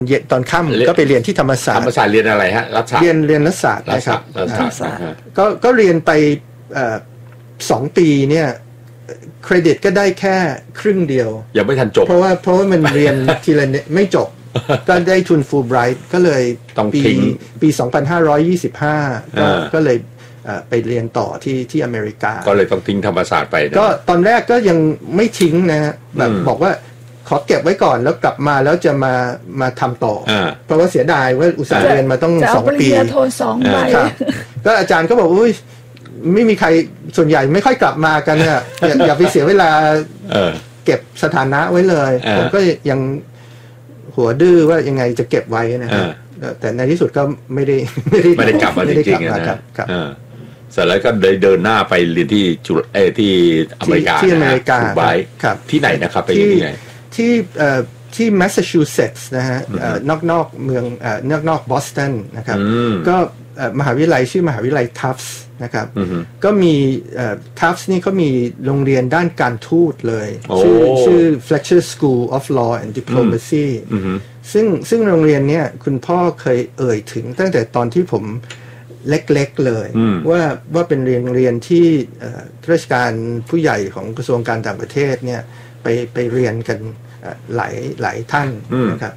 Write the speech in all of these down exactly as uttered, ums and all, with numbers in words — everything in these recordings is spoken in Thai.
ตอนค่ำก็ไปเรียนที่ธรรมศาสตร์ธรรมศาสตร์เรียนอะไรฮะรัฐศาสตร์เรียนเรียนรัฐศาสตร์นะครับรัฐศาสตร์ก็ก็เรียนไปสองปีเนี่ยเครดิตก็ได้แค่ครึ่งเดียวยังไม่ทันจบเพราะว่าเพราะว่ามันเรียนทีละไม่จบก็ได้ทุนฟูลไบรท์ก็เลยปีปีสองพันห้าร้อยยี่สิบห้าก็ก็เลยไปเรียนต่อที่ที่อเมริกาก็เลยต้องทิ้งธรรมศาสตร์ไปก็ตอนแรกก็ยังไม่ทิ้งนะฮะแบบบอกว่าขอเก็บไว้ก่อนแล้วกลับมาแล้วจะมามาทำต่อเพราะว่าเสียดายว่าอุตส่าห์เรียนมาต้องสองปีจะเอาปริญญาโทสองใบก็อาจารย์ก็บอกอุ้ยไม่มีใครส่วนใหญ่ไม่ค่อยกลับมากันเนี่ยอย่าอย่าไปเสียเวลาเก็บสถานะไว้เลยผมก็ยังหัวดื้อว่ายังไงจะเก็บไว้นะครับแต่ในที่สุดก็ไม่ได้ไม่ได้ไม่ได้กลับมาจริงๆนะครับเสร็จแล้วก็เลยเดินหน้าไปเรียนที่จุฬาเอที่อเมริกาที่อเมริกาครับที่ไหนนะครับไปที่ไหนที่ที่แมสซาชูเซตส์นะฮะนอกนอกเมืองนอกนอกบอสตันนะครับก็มหาวิทยาลัยชื่อมหาวิทยาลัยทัฟส์นะครับก็มีทัฟส์นี่เขามีโรงเรียนด้านการทูตเลยชื่อชื่อ Fletcher School of Law and Diplomacy ซึ่งซึ่งโรงเรียนเนี้ยคุณพ่อเคยเอ่ยถึงตั้งแต่ตอนที่ผมเล็กๆเลยว่าว่าเป็นเรียนเรียนที่ราชการผู้ใหญ่ของกระทรวงการต่างประเทศเนี่ยไปไปเรียนกันหลายหลายท่านนะครับ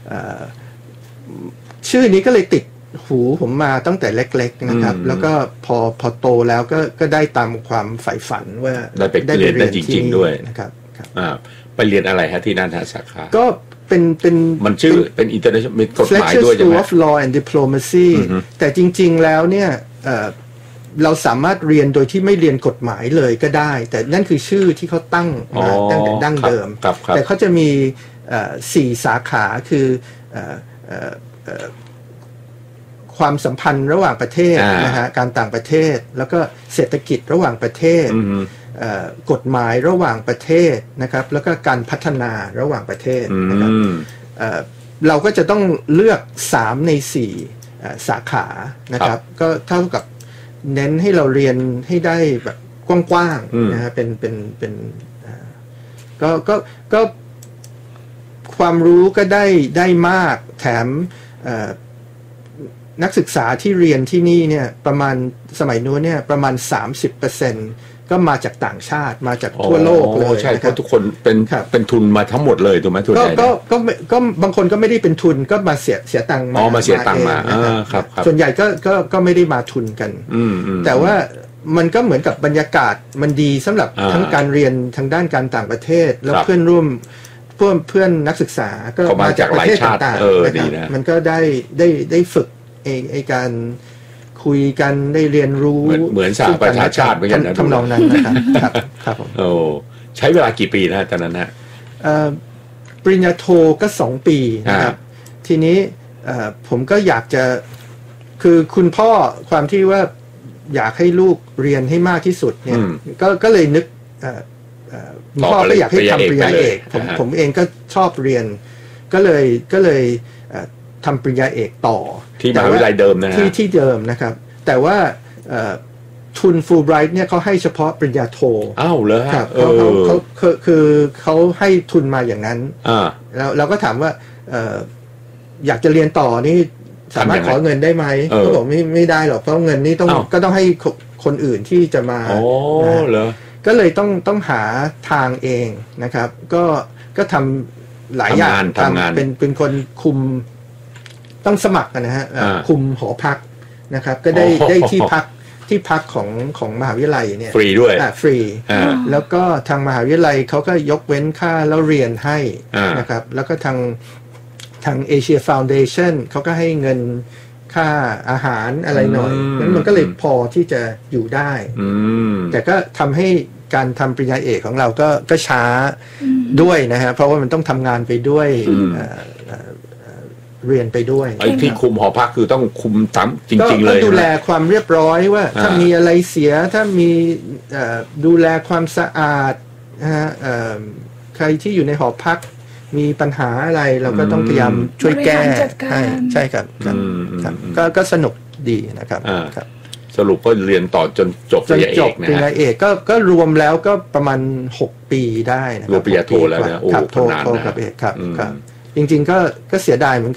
ชื่อนี้ก็เลยติดหูผมมาตั้งแต่เล็กๆนะครับแล้วก็พอพอโตแล้วก็ก็ได้ตามความใฝ่ฝันว่าได้ไปเรียนได้จริงๆด้วยนะครับไปเรียนอะไรฮะที่นั่นฮะสาขาก็เป็นเป็นมันชื่อเป็น international มีกฎหมายด้วยใช่ไหม School of Law and Diplomacy แต่จริงๆแล้วเนี่ยเราสามารถเรียนโดยที่ไม่เรียนกฎหมายเลยก็ได้แต่นั่นคือชื่อที่เขาตั้งมาตั้งแต่ดั้งเดิมแต่เขาจะมีสี่สาขาคือความสัมพันธ์ระหว่างประเทศนะฮะการต่างประเทศแล้วก็เศรษฐกิจระหว่างประเทศกฎหมายระหว่างประเทศนะครับแล้วก็การพัฒนาระหว่างประเทศนะครับเราก็จะต้องเลือกสามในสี่สาขานะครับก็เท่ากับเน้นให้เราเรียนให้ได้แบบกว้างๆนะฮะเป็นเป็นเป็นก็ก็ก็ความรู้ก็ได้ได้มากแถมนักศึกษาที่เรียนที่นี่เนี่ยประมาณสมัยนู้นเนี่ยประมาณ สามสิบเปอร์เซ็นต์ ก็มาจากต่างชาติมาจากทั่วโลกเลยใช่เพราะทุกคนเป็นเป็นทุนมาทั้งหมดเลยถูกไหมทุนใหญ่ก็ก็ก็บางคนก็ไม่ได้เป็นทุนก็มาเสียเสียตังค์มาอ๋อมาเสียตังค์มาครับส่วนใหญ่ก็ก็ก็ไม่ได้มาทุนกันแต่ว่ามันก็เหมือนกับบรรยากาศมันดีสำหรับทั้งการเรียนทางด้านการต่างประเทศแล้วเพื่อนร่วมเพื่อนเพื่อนนักศึกษาก็มาจากประเทศต่างๆนะครับมันก็ได้ได้ได้ฝึกไอ้ไอ้การคุยกันได้เรียนรู้เหมือนสหประชาชาติเหมือนกันนะทำนองนั้นนะครับครับครับผมโอ้ใช้เวลากี่ปีนะตอนนั้นฮะปริญญาโทก็สองปีนะครับทีนี้ผมก็อยากจะคือคุณพ่อความที่ว่าอยากให้ลูกเรียนให้มากที่สุดเนี่ยก็ก็เลยนึกพ่อก็อยากให้ทำปริญญาเอกผมผมเองก็ชอบเรียนก็เลยก็เลยทำปริญญาเอกต่อที่มหาวิทยาลัยเดิมนะที่ที่เดิมนะครับแต่ว่าทุนฟูลไบรท์เนี่ยเขาให้เฉพาะปริญญาโทอ้าวเหรอครับเขาเขาคือคือเขาให้ทุนมาอย่างนั้นแล้วเราก็ถามว่าอยากจะเรียนต่อนี่สามารถขอเงินได้ไหมเขาบอกไม่ไม่ได้หรอกเพราะเงินนี่ต้องก็ต้องให้คนอื่นที่จะมาอ๋อเหรอก็เลยต้องต้องหาทางเองนะครับก็ก็ทำหลายอย่างทำงานเป็นเป็นคนคุมต้องสมัครนะฮะคุมหอพักนะครับก็ได้ได้ที่พักที่พักของของมหาวิทยาลัยเนี่ยฟรีด้วยอ่าฟรีแล้วก็ทางมหาวิทยาลัยเขาก็ยกเว้นค่าแล้วเรียนให้นะครับแล้วก็ทางทางเอเชียฟาวเดชั่นเขาก็ให้เงินค่าอาหารอะไรหน่อยนั้นมันก็เลยพอที่จะอยู่ได้แต่ก็ทำให้การทำปริญญาเอกของเราก็ก็ช้าด้วยนะฮะเพราะว่ามันต้องทำงานไปด้วยเรียนไปด้วยไอ้ที่คุมหอพักคือต้องคุมซ้ำจริงๆเลยก็ดูแลความเรียบร้อยว่าถ้ามีอะไรเสียถ้ามีดูแลความสะอาดนะฮะใครที่อยู่ในหอพักมีปัญหาอะไรเราก็ต้องพยายามช่วยแก้ให้ใช่ครับครับก็ก็สนุกดีนะครับครับสรุปก็เรียนต่อจนจบปริญญาเอกนะปริญญาเอกก็ก็รวมแล้วก็ประมาณหกปีได้นะครับรวมปริญญาโทแล้วนะโอ้โทโทกับเอกครับครับจริงๆก็ก็เสียดายเหมือน